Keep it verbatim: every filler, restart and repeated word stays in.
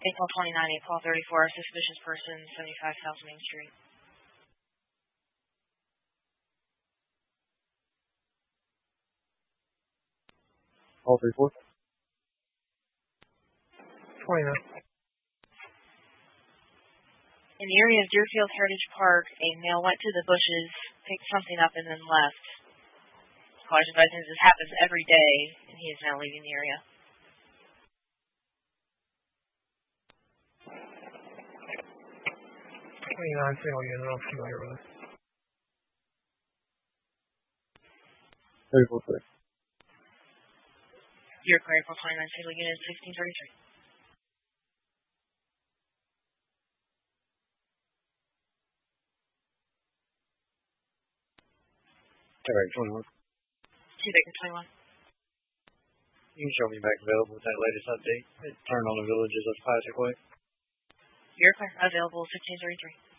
April twenty-ninth, April thirty-four, suspicious person, seventy-five South Main Street. All three four. twenty-nine. In the area of Deerfield Heritage Park, a male went to the bushes, picked something up, and then left. College advising this happens every day, and he is now leaving the area. twenty-nine, single unit, I'm familiar with it. thirty-four clear. You're clear for twenty-nine, single unit, sixteen thirty-three. Alright, twenty-one. Two Baker twenty-one. You can show me back available with that latest update. It turned on the villages of Classic Way. You're clear. Available sixteen thirty-three.